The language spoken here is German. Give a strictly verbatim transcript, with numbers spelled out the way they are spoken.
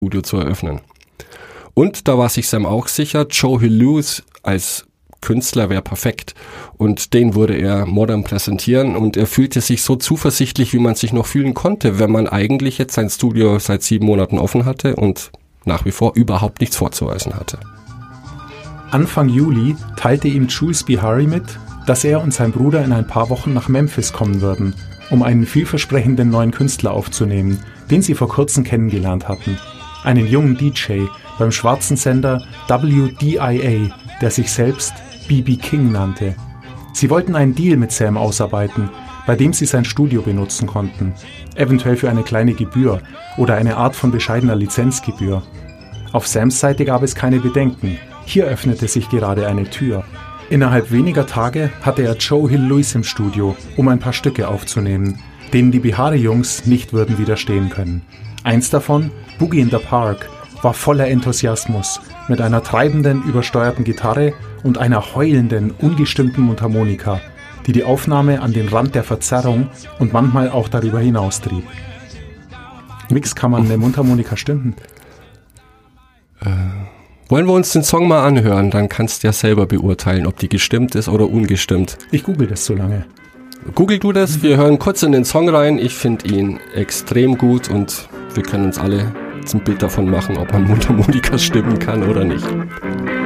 Studio zu eröffnen. Und da war sich Sam auch sicher, Joe Hill Lewis als Künstler wäre perfekt. Und den würde er modern präsentieren und er fühlte sich so zuversichtlich, wie man sich noch fühlen konnte, wenn man eigentlich jetzt sein Studio seit sieben Monaten offen hatte und nach wie vor überhaupt nichts vorzuweisen hatte. Anfang Juli teilte ihm Jules Bihari mit, dass er und sein Bruder in ein paar Wochen nach Memphis kommen würden, um einen vielversprechenden neuen Künstler aufzunehmen, den sie vor kurzem kennengelernt hatten. Einen jungen D J beim schwarzen Sender W D I A, der sich selbst B B King nannte. Sie wollten einen Deal mit Sam ausarbeiten, bei dem sie sein Studio benutzen konnten, eventuell für eine kleine Gebühr oder eine Art von bescheidener Lizenzgebühr. Auf Sams Seite gab es keine Bedenken, hier öffnete sich gerade eine Tür. Innerhalb weniger Tage hatte er Joe Hill Lewis im Studio, um ein paar Stücke aufzunehmen, denen die Bihari-Jungs nicht würden widerstehen können. Eins davon, Boogie in the Park, war voller Enthusiasmus, mit einer treibenden, übersteuerten Gitarre und einer heulenden, ungestimmten Mundharmonika, die die Aufnahme an den Rand der Verzerrung und manchmal auch darüber hinaus trieb. Mix, kann man eine Mundharmonika stimmen? Äh, wollen wir uns den Song mal anhören? Dann kannst du ja selber beurteilen, ob die gestimmt ist oder ungestimmt. Ich google das so lange. Google du das, wir hören kurz in den Song rein. Ich finde ihn extrem gut und wir können uns alle ein Bild davon machen, ob man Mundharmonika stimmen kann oder nicht.